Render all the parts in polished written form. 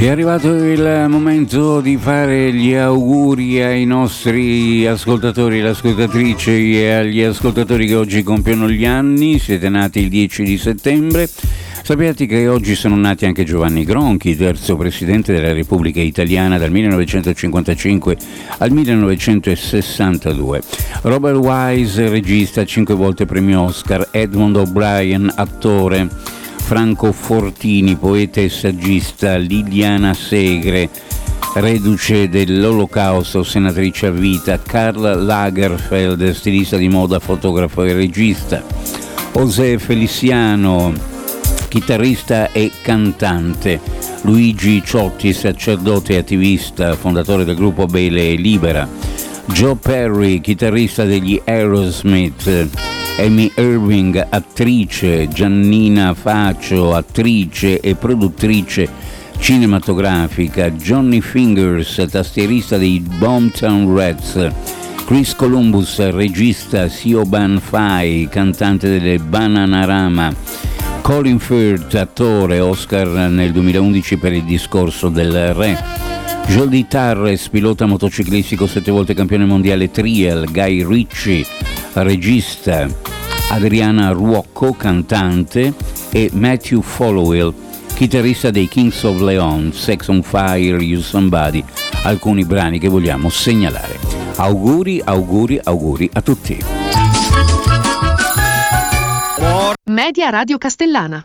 È arrivato il momento di fare gli auguri ai nostri ascoltatori e le ascoltatrici e agli ascoltatori che oggi compiono gli anni. Siete nati il 10 di settembre. Sapete che oggi sono nati anche Giovanni Gronchi, terzo presidente della Repubblica Italiana dal 1955 al 1962. Robert Wise, regista, 5 volte premio Oscar. Edmond O'Brien, attore. Franco Fortini, poeta e saggista. Liliana Segre, reduce dell'Olocausto, senatrice a vita. Karl Lagerfeld, stilista di moda, fotografo e regista. José Feliciano, chitarrista e cantante. Luigi Ciotti, sacerdote e attivista, fondatore del gruppo Belle e Libera. Joe Perry, chitarrista degli Aerosmith. Amy Irving, attrice. Giannina Faccio, attrice e produttrice cinematografica. Johnny Fingers, tastierista dei Boomtown Rats. Chris Columbus, regista. Siobhan Fai, cantante delle Bananarama. Colin Firth, attore, Oscar nel 2011 per Il discorso del re. Jody Tarres, pilota motociclistico, 7 volte campione mondiale trial. Guy Ritchie, regista. Adriana Ruocco, cantante. E Matthew Followill, chitarrista dei Kings of Leon, Sex on Fire, You Somebody, alcuni brani che vogliamo segnalare. Auguri, auguri, auguri a tutti. Media Radio Castellana.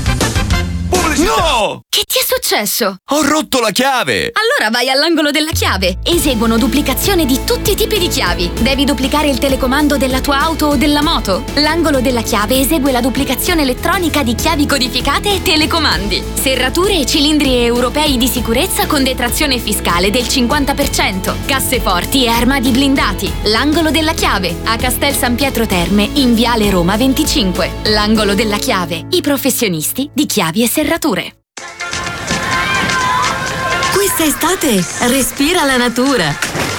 No! Che ti è successo? Ho rotto la chiave! Allora vai all'angolo della chiave. Eseguono duplicazione di tutti i tipi di chiavi. Devi duplicare il telecomando della tua auto o della moto? L'angolo della chiave esegue la duplicazione elettronica di chiavi codificate e telecomandi. Serrature e cilindri europei di sicurezza con detrazione fiscale del 50%. Casseforti e armadi blindati. L'angolo della chiave a Castel San Pietro Terme in Viale Roma 25. L'angolo della chiave. I professionisti di chiavi e serrature. Questa estate respira la natura.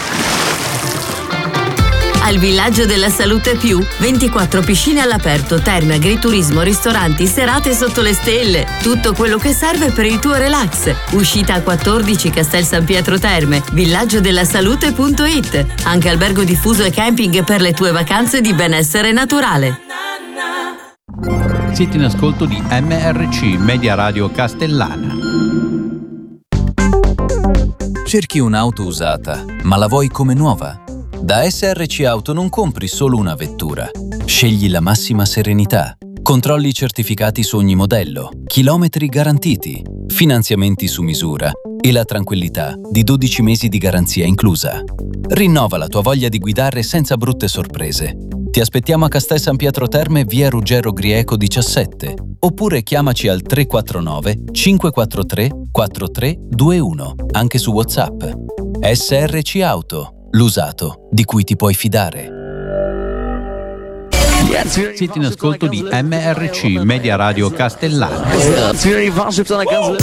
Al Villaggio della Salute Più, 24 piscine all'aperto, terme, agriturismo, ristoranti, serate sotto le stelle. Tutto quello che serve per il tuo relax. Uscita a 14 Castel San Pietro Terme, villaggiodellasalute.it. Anche albergo diffuso e camping per le tue vacanze di benessere naturale. Siete in ascolto di MRC Media Radio Castellana. Cerchi un'auto usata, ma la vuoi come nuova? Da SRC Auto non compri solo una vettura. Scegli la massima serenità. Controlli certificati su ogni modello, chilometri garantiti, finanziamenti su misura e la tranquillità di 12 mesi di garanzia inclusa. Rinnova la tua voglia di guidare senza brutte sorprese. Ti aspettiamo a Castel San Pietro Terme, via Ruggero Grieco 17, oppure chiamaci al 349 543 4321, anche su WhatsApp. SRC Auto, l'usato di cui ti puoi fidare. Siete in ascolto di MRC Media Radio Castellana.